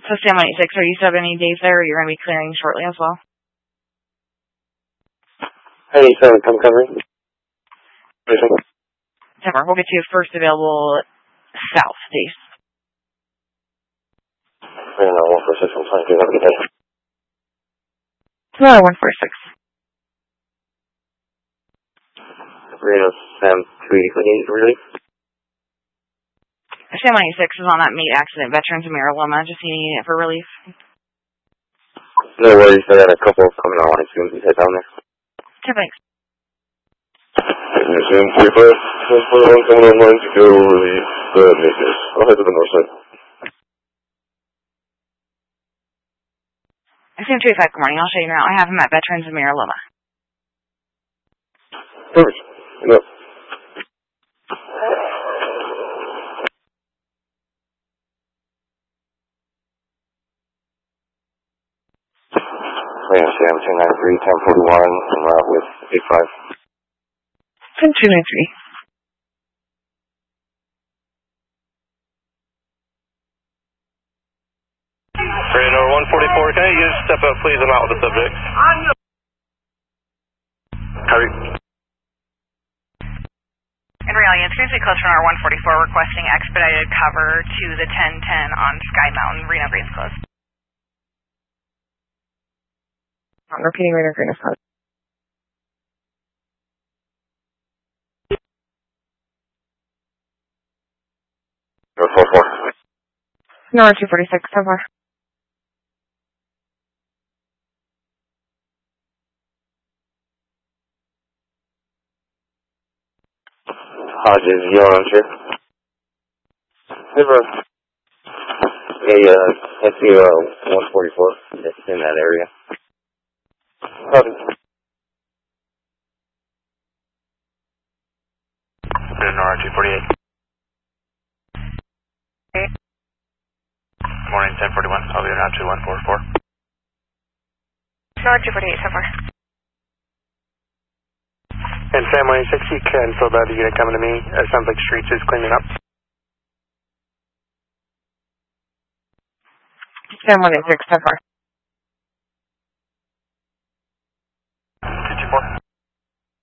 So Sam 186, are you still have any days there, or you're going to be clearing shortly as well? 87, come covering. Timber, we'll get you first available south days. 146, I'm sorry, have a good day. 146. Reno Sam 288, really? Sam 186 is on that meat accident, Veterans of Miraloma, just needing it for relief. No worries, I got a couple coming on as soon as we head down there. Okay, thanks. Sam 35, coming online to go relieve the maintenance. I'll head to the north side. Sam 285, good morning. I'll show you now. I have him at Veterans of Miraloma. Perfect. Yep. Sam 293, 1041, en route with 85. Sam 293. Reno 144, can you step up, please? I'm out with the subject. Copy. In reality, it's going to be close from our 144 requesting expedited cover to the 1010 on Sky Mountain, Reno Green's close. I'm repeating Reno Green is close. Go 44. No, 246 so far. Hodges, you're on, sir. Hey, bro. Hey, that's you, 144. It's in that area. Copy. Nora 248. Morning 1041, I'll be there now 2144. Nora 248 so far. And Sam 186, you can fill that unit coming to me. It sounds like Streets is cleaning up. Sam 186 so far.